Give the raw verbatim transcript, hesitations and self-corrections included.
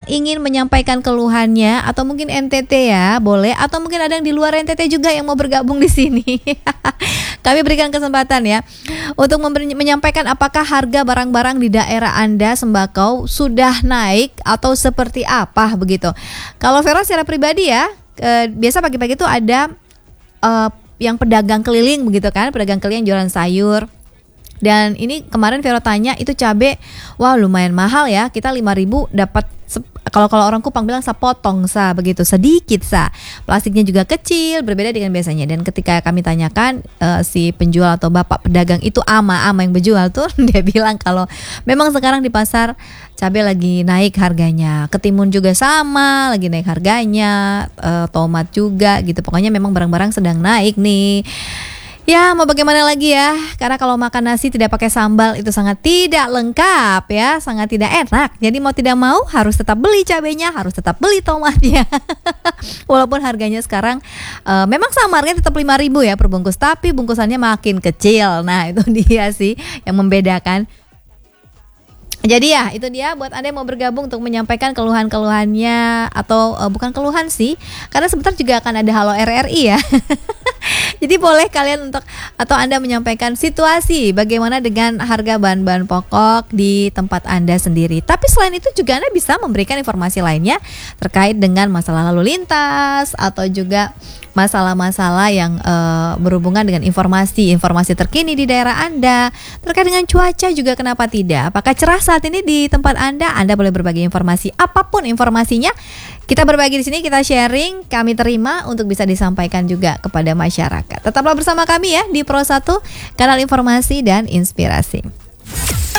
ingin menyampaikan keluhannya atau mungkin N T T ya, boleh, atau mungkin ada yang di luar N T T juga yang mau bergabung di sini. Kami berikan kesempatan ya untuk memberi, menyampaikan apakah harga barang-barang di daerah Anda sembako sudah naik atau seperti apa begitu. Kalau Vero secara pribadi ya, e, biasa pagi-pagi itu ada e, yang pedagang keliling begitu kan, pedagang keliling jualan sayur. Dan ini kemarin Vero tanya, itu cabe wah lumayan mahal ya, kita lima ribu dapat se- kalau kalau orang Kupang bilang sapotong sa begitu, sedikit sa. Plastiknya juga kecil, berbeda dengan biasanya. Dan ketika kami tanyakan uh, si penjual atau bapak pedagang itu ama-ama yang berjual tuh, dia bilang kalau memang sekarang di pasar cabai lagi naik harganya. Ketimun juga sama, lagi naik harganya, uh, tomat juga gitu. Pokoknya memang barang-barang sedang naik nih. Ya mau bagaimana lagi ya, karena kalau makan nasi tidak pakai sambal itu sangat tidak lengkap ya, sangat tidak enak. Jadi mau tidak mau harus tetap beli cabenya, harus tetap beli tomatnya. Walaupun harganya sekarang uh, memang sama, harganya tetap lima ribu ya per bungkus, tapi bungkusannya makin kecil. Nah itu dia sih yang membedakan. Jadi ya itu dia buat Anda yang mau bergabung untuk menyampaikan keluhan-keluhannya, atau uh, bukan keluhan sih, karena sebentar juga akan ada Halo R R I ya. Jadi boleh kalian untuk atau Anda menyampaikan situasi bagaimana dengan harga bahan-bahan pokok di tempat Anda sendiri. Tapi selain itu juga Anda bisa memberikan informasi lainnya terkait dengan masalah lalu lintas atau juga masalah-masalah yang uh, berhubungan dengan informasi-informasi terkini di daerah Anda. Terkait dengan cuaca juga kenapa tidak? Apakah cerah saat ini di tempat Anda? Anda boleh berbagi informasi apapun informasinya. Kita berbagi di sini, kita sharing, kami terima untuk bisa disampaikan juga kepada masyarakat. Tetaplah bersama kami ya di Pro satu, kanal informasi dan inspirasi.